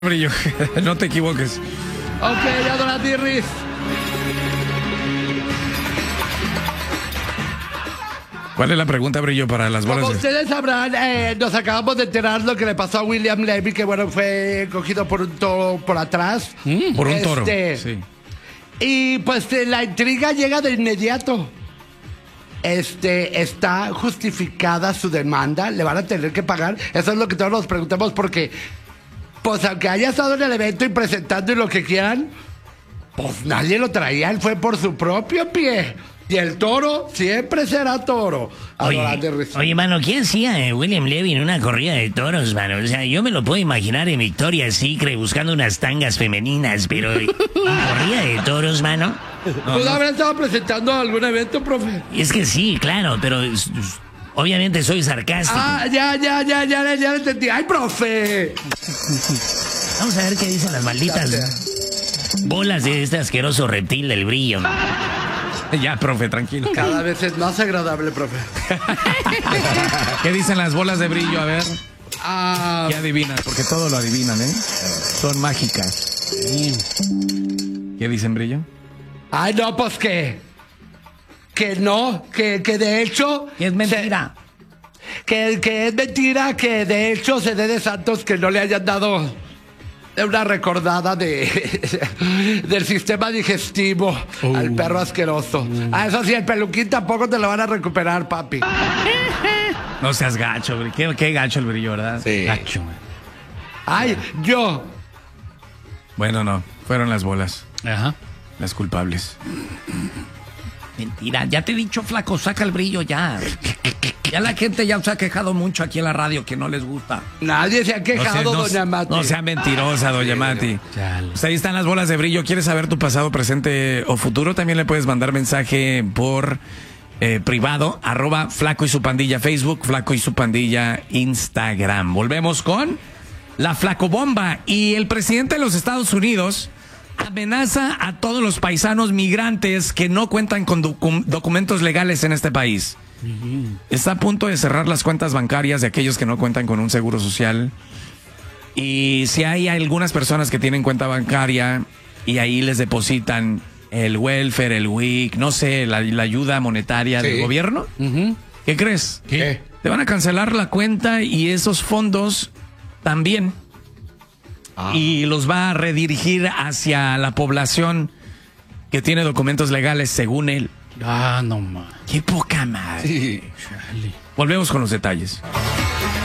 Brillo, no te equivoques. Ok, Adolati Riz. ¿Cuál es la pregunta, Brillo, para las bolas? Como ustedes sabrán, nos acabamos de enterar lo que le pasó a William Levy, que bueno, fue cogido por un toro por atrás. Por un toro. Sí. Y pues la intriga llega de inmediato. Está justificada su demanda, le van a tener que pagar. Eso es lo que todos nos preguntamos porque, pues aunque haya estado en el evento y presentando y lo que quieran, pues nadie lo traía, él fue por su propio pie. Y el toro siempre será toro. Oye, mano, ¿qué hacía William Levy en una corrida de toros, mano? O sea, yo me lo puedo imaginar en Victoria's Secret buscando unas tangas femeninas, pero ¿una corrida de toros, mano? ¿Pues habrá estado presentando algún evento, profe? Es que sí, claro, pero obviamente soy sarcástico. Ah, ya entendí. ¡Ay, profe! Vamos a ver qué dicen las malditas bolas de este asqueroso reptil del Brillo. Ya, profe, tranquilo. Cada vez es más agradable, profe. ¿Qué dicen las bolas de Brillo? A ver. Ah, ¿Qué adivinan? Porque todo lo adivinan, ¿eh? Son mágicas. ¿Qué dicen, Brillo? ay, no, pues que no, que de hecho... Que es mentira. Que es mentira que de hecho se dé de santos que no le hayan dado una recordada del sistema digestivo al perro asqueroso. Ah, eso sí, el peluquín tampoco te lo van a recuperar, papi. No seas gacho, Brillo. Qué gacho el Brillo, ¿verdad? Sí. Gacho. Ay, yo. Bueno, no. Fueron las bolas. Ajá. Las culpables. Mentira, ya te he dicho, flaco, saca el Brillo ya. Ya la gente ya se ha quejado mucho aquí en la radio que no les gusta. Nadie se ha quejado, doña Mati. No sea mentirosa, doña Mati. Pues ahí están las bolas de Brillo. ¿Quieres saber tu pasado, presente o futuro? También le puedes mandar mensaje por privado, @Flaco y su pandilla Facebook, Flaco y su pandilla Instagram. Volvemos con la Flacobomba. Y el presidente de los Estados Unidos amenaza a todos los paisanos migrantes que no cuentan con documentos legales en este país. Está a punto de cerrar las cuentas bancarias de aquellos que no cuentan con un seguro social. Y si hay algunas personas que tienen cuenta bancaria y ahí les depositan el welfare, el WIC, no sé, la ayuda monetaria del gobierno, ¿qué crees? ¿Qué? Te van a cancelar la cuenta y esos fondos también. Y los va a redirigir hacia la población que tiene documentos legales según él. Ah, no más. ¡Qué poca madre! Sí. Volvemos con los detalles.